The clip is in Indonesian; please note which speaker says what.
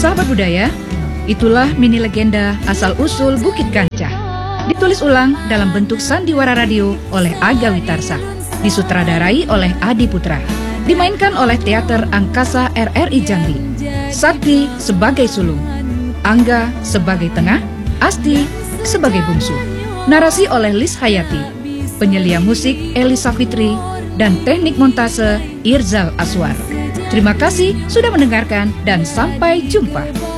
Speaker 1: Sahabat budaya, itulah mini legenda asal-usul Bukit Kancah. Ditulis ulang dalam bentuk sandiwara radio oleh Aga Witarsa. Disutradarai oleh Adi Putra. Dimainkan oleh Teater Angkasa RRI Jambi. Sakti sebagai sulung, Angga sebagai tengah, Asti sebagai bungsu. Narasi oleh Lis Hayati. Penyelia musik Elisa Fitri dan teknik montase Irzal Aswar. Terima kasih sudah mendengarkan dan sampai jumpa.